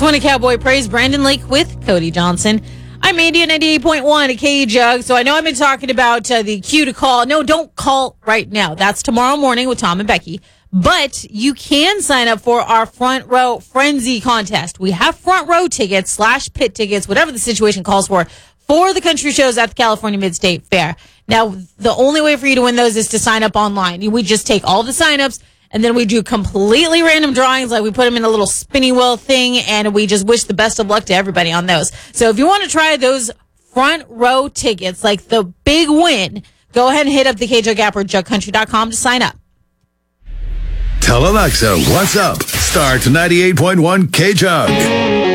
Tijuana Cowboy Praise, Brandon Lake with Cody Johnson. I'm Andy at 98.1 at K-Jug. So I know I've been talking about the cue to call. No, don't call right now. That's tomorrow morning with Tom and Becky. But you can sign up for our Front Row Frenzy contest. We have front row tickets / pit tickets, whatever the situation calls for the country shows at the California Mid-State Fair. Now, the only way for you to win those is to sign up online. We just take all the signups and then we do completely random drawings. Like we put them in a little spinny wheel thing and we just wish the best of luck to everybody on those. So if you want to try those front row tickets, like the big win, go ahead and hit up the KJug app or jugcountry.com to sign up. Tell Alexa what's up. Start 98.1 KJug.